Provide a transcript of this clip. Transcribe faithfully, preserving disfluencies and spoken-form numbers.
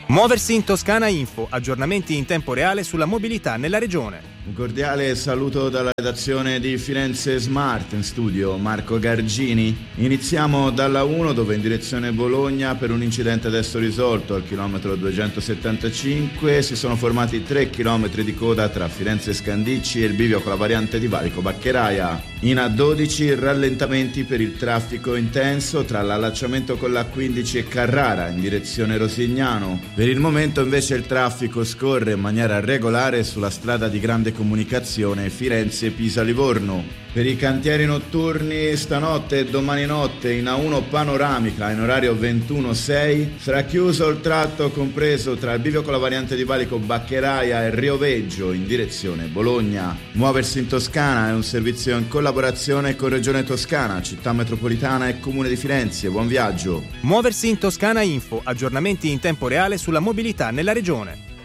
Muoversi in Toscana Info, aggiornamenti in tempo reale sulla mobilità nella regione. Un cordiale saluto dalla redazione di Firenze Smart, in studio Marco Gargini. Iniziamo dalla uno dove in direzione Bologna per un incidente adesso risolto al chilometro duecentosettantacinque si sono formati tre chilometri di coda tra Firenze Scandicci e il bivio con la variante di Valico Baccheraia. In A dodici rallentamenti per il traffico intenso tra l'allacciamento con l'A quindici e Carrara in direzione Rosignano. Per il momento invece il traffico scorre in maniera regolare sulla strada di grande comunicazione Firenze-Pisa-Livorno. Per i cantieri notturni stanotte e domani notte in A uno panoramica in orario ventuno sei sarà chiuso il tratto compreso tra il bivio con la variante di Valico Baccheraia e Rioveggio in direzione Bologna. Muoversi in Toscana è un servizio in collaborazione con Regione Toscana, Città Metropolitana e Comune di Firenze. Buon viaggio. Muoversi in Toscana Info, aggiornamenti in tempo reale sulla mobilità nella regione.